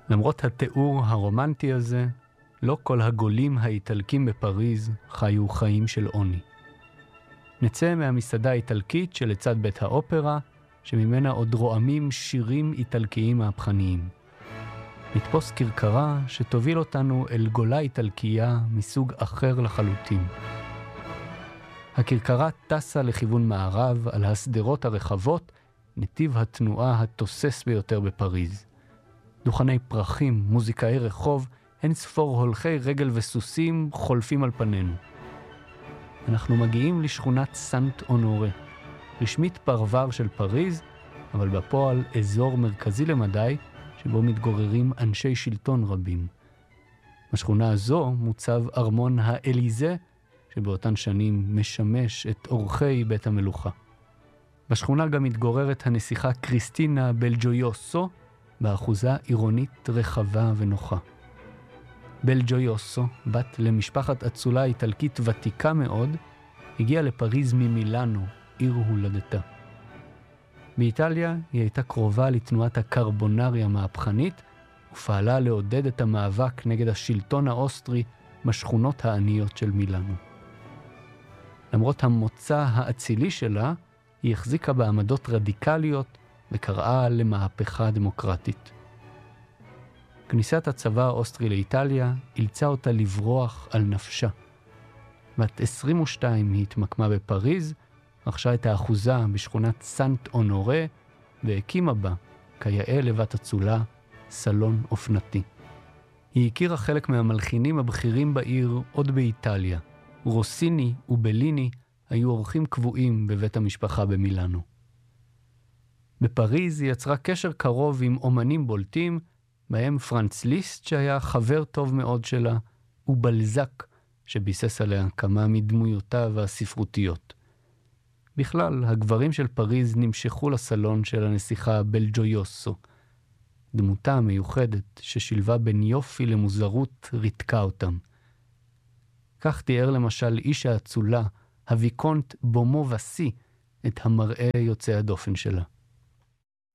למרות התיאור הרומנטי הזה, לא כל הגולים האיטלקים בפריז חיו חיים של עוני. נצא מהמסעדה האיטלקית שלצד בית האופרה, שממנה עוד רועמים שירים איטלקיים מהפכניים. נתפוס כרכרה שתוביל אותנו אל גולה איטלקייה מסוג אחר לחלוטין. הכרכרה טסה לכיוון מערב על הסדרות הרחבות, נתיב התנועה התוסס ביותר בפריז. דוכני פרחים, מוזיקאי רחוב, אין ספור הולכי רגל וסוסים חולפים על פנינו. אנחנו מגיעים לשכונת סנט אונורי, רשמית פרבר של פריז, אבל בפועל אזור מרכזי למדי, שבו מתגוררים אנשי שלטון רבים. בשכונה הזו מוצב ארמון האליזה, שבאותן שנים משמש את אורחי בית המלוכה. בשכונה גם מתגוררת הנסיכה קריסטינה בלג'ויוסו, באחוזה עירונית רחבה ונוחה. בלג'ויוסו, בת למשפחת אצולה איטלקית ותיקה מאוד, הגיעה לפריז ממילאנו, עיר הולדתה. באיטליה היא הייתה קרובה לתנועת הקרבונרי המהפכנית, ופעלה לעודד את המאבק נגד השלטון האוסטרי בשכונות העניות של מילאנו. למרות המוצא האצילי שלה, היא החזיקה בעמדות רדיקליות וקראה למהפכה דמוקרטית. כניסת הצבא האוסטרי לאיטליה אילצה אותה לברוח על נפשה. בת 22 היא התמקמה בפריז, רכשה את האחוזה בשכונת סנט אונורי, והקימה בה, כיאה לבת אצולה, סלון אופנתי. היא הכירה חלק מהמלחינים הבכירים בעיר עוד באיטליה. רוסיני ובליני היו אורחים קבועים בבית המשפחה במילאנו. בפריז היא יצרה קשר קרוב עם אומנים בולטים, בהם פרנץ ליסט שהיה חבר טוב מאוד שלה, ובלזק שביסס עליה כמה מדמויותיו הספרותיות. בכלל, הגברים של פריז נמשכו לסלון של הנסיכה בלג'ויוסו. דמותה המיוחדת ששילבה בין יופי למוזרות ריתקה אותם. כך תיאר למשל איש האצולה, הוויקונט בומו וסי, את המראה יוצא הדופן שלה.